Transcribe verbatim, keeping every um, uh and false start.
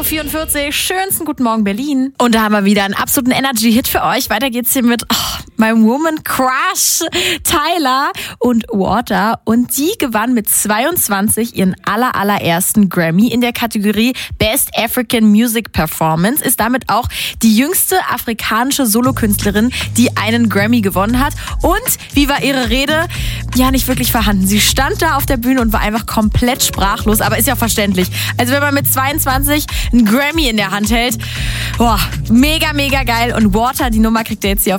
vierundvierzig, schönsten guten Morgen Berlin. Und da haben wir wieder einen absoluten Energy-Hit für euch. Weiter geht's hier mit oh, meinem Woman Crush, Tyler und Water. Und die gewann mit zweiundzwanzig ihren aller, allerersten Grammy in der Kategorie Best African Music Performance. Ist damit auch die jüngste afrikanische Solokünstlerin, die einen Grammy gewonnen hat. Und wie war ihre Rede? Ja, nicht wirklich vorhanden. Sie stand da auf der Bühne und war einfach komplett sprachlos. Aber ist ja verständlich. Also wenn man mit zweiundzwanzig einen Grammy in der Hand hält, boah, mega, mega geil. Und Water, die Nummer kriegt ihr jetzt hier auf